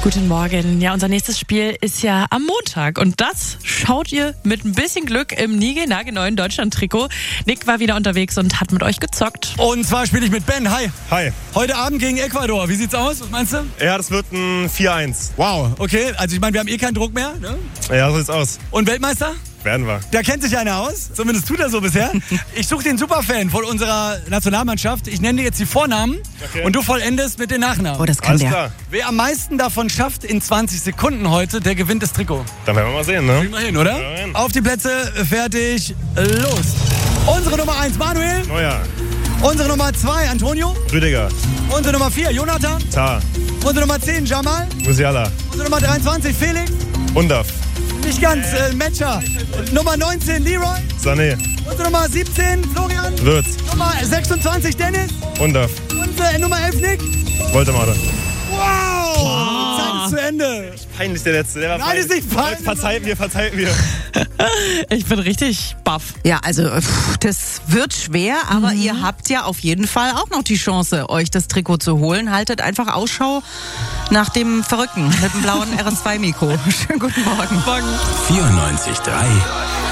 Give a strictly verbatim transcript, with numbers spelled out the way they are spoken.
Guten Morgen. Ja, unser nächstes Spiel ist ja am Montag und das schaut ihr mit ein bisschen Glück im niegelnagelneuen Deutschland-Trikot. Nick war wieder unterwegs und hat mit euch gezockt. Und zwar spiele ich mit Ben. Hi. Hi. Heute Abend gegen Ecuador. Wie sieht's aus? Was meinst du? Ja, das wird ein vier eins. Wow, okay. Also ich meine, wir haben eh keinen Druck mehr. Ne? Ja, so sieht's aus. Und Weltmeister? Werden wir. Da kennt sich einer aus. Zumindest tut er so bisher. Ich suche den Superfan von unserer Nationalmannschaft. Ich nenne dir jetzt die Vornamen Okay. und du vollendest mit den Nachnamen. Oh, das kann Alles der. klar. Wer am meisten davon schafft in zwanzig Sekunden heute, der gewinnt das Trikot. Dann werden wir mal sehen, ne? Kriegen wir hin, oder? Ja, hin. Auf die Plätze, fertig, los. Unsere Nummer eins, Manuel. Neuer. Unsere Nummer zwei, Antonio. Rüdiger. Unsere Nummer vier, Jonathan. Tar. Unsere Nummer zehn, Jamal. Musiala. Unsere Nummer dreiundzwanzig, Felix. Undaf. Nicht ganz, äh, Matcher. Nummer neunzehn, Leroy. Sané. Unsere Nummer siebzehn, Florian. Wirtz. Nummer sechsundzwanzig, Dennis. Undaf. Und äh, Nummer elf, Nick. Woltemade. Wow! Zeit ist zu Ende. Peinlich der Letzte. Der war Nein, ist nicht peinlich. Verzeiht mir, verzeiht mir. Ich bin richtig baff. Ja, also pff, das wird schwer, aber mhm. ihr habt ja auf jeden Fall auch noch die Chance, euch das Trikot zu holen. Haltet einfach Ausschau nach dem Verrückten mit dem blauen R S zwei Mikro. Schönen guten Morgen. Morgen. vierundneunzig Komma drei